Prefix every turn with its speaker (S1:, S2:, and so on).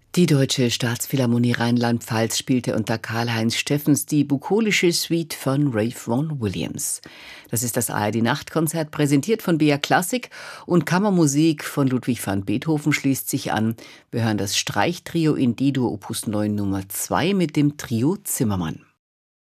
S1: Die Deutsche Staatsphilharmonie Rheinland-Pfalz spielte unter Karl-Heinz Steffens die bukolische Suite von Ralph Vaughan Williams. Das ist das ARD-Nachtkonzert, präsentiert von BR Klassik, und Kammermusik von Ludwig van Beethoven schließt sich an. Wir hören das Streichtrio in D-Dur Opus 9 Nummer 2 mit dem Trio Zimmermann.